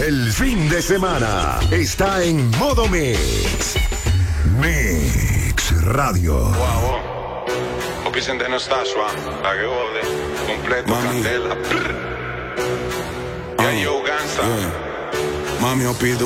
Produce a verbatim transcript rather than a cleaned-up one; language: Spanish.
El fin de semana está en modo Mix. Mix Radio. Wow, ho presente non sta qua, la che vuole, completo, candela. E io cansa. Mami, ho pido